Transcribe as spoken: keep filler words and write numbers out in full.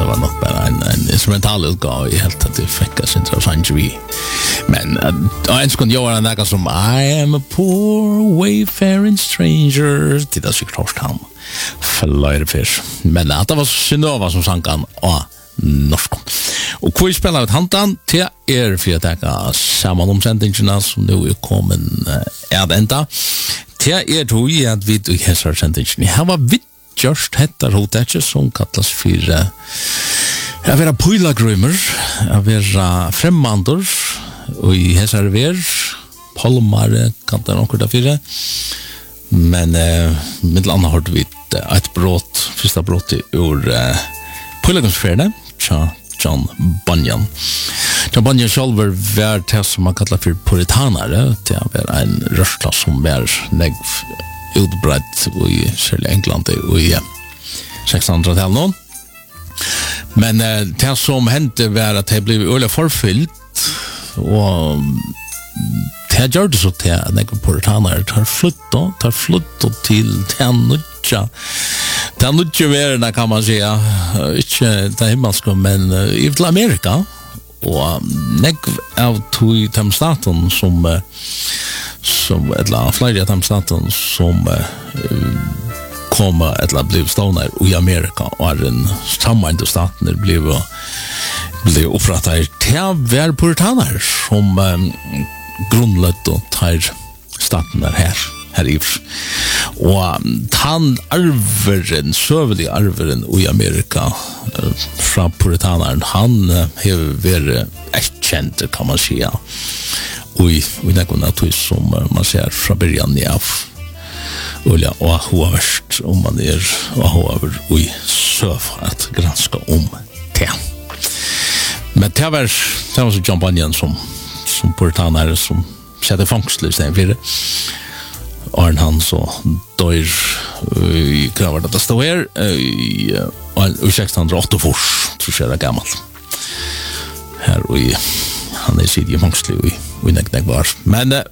det var nog bara en, en instrumental utgåva i helt att det fick oss intressant vi. Men uh, en sekund jag var en där som I am a poor wayfaring stranger. Det är säkert hörst han. Förlöjde fisk. Men att det var Synova som sang han och norsk. Och kvar spelar ett handan till er för att täcka samma omsändningarna som nu är kommen är det enda. Till er tror jag att vi i hälsar sändningen här var vitt just hettar hotet som kallas för jag vara pilgrimer, jag vara främmandor och i hälsar ver palmar kan det något där för men eh, med andra har vi ett brott första brott ur uh, pilgrimsfärden tja John Bunyan. John Bunyan själv var det som man kallar för puritanare. Det var en rörsklass som var negv utbrett i särskilt England och i sextonhundratalet. Men eh, det som hände var att det blev öle förfyllt och det gjorde så till att negv puritanare tar flyttat, tar flyttat till den nutja det är inte värna kan man säga inte det himmelska men i till Amerika och negv av två temstaten som som ett flera temstaten som kommer att bli stående i Amerika och är en samma staten det blev blev upprättade till var puritaner som grundlade och tar staten här här i och han arveren sövlig arveren i Amerika från puritanaren han har varit erkänd kan man säga och i någon natur som man ser från början av Olja och håvärst om man är och håver och i söv att granska om det men det var det var så John Bunyan som som puritanare som sätter fångstlös där för Arn han så dör i kravar det står här i sextonhundraåtta fors så ser det gammalt här och han är sitt i fångstlös i i näknäck var men